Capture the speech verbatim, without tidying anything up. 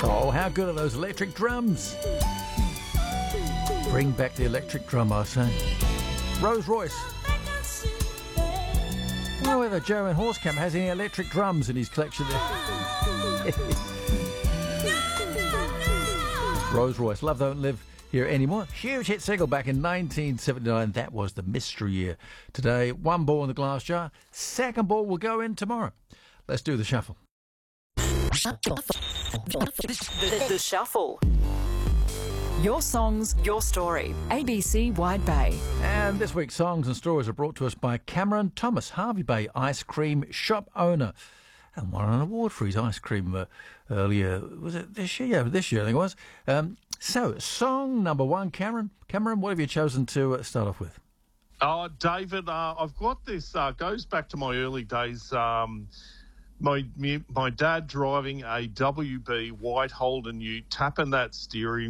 Oh, how good are those electric drums? Bring back the electric drum, I say. Rose Royce. I wonder whether Joe Horsecamp has any electric drums in his collection there. Rose Royce, Love Don't Live Here Anymore. Huge hit single back in nineteen seventy-nine. That was the mystery year. Today, one ball in the glass jar. Second ball will go in tomorrow. Let's do the shuffle. The, the Shuffle. Your songs, your story. A B C Wide Bay. And this week's songs and stories are brought to us by Cameron Thomas, Harvey Bay ice cream shop owner, and won an award for his ice cream uh, earlier. Was it this year? Yeah, this year I think it was. Um, so, song number one, Cameron. Cameron, what have you chosen to uh, start off with? Oh, David, uh, I've got this. Uh, goes back to my early days. Um, my, my my dad driving a W B white Holden Ute, tapping that steering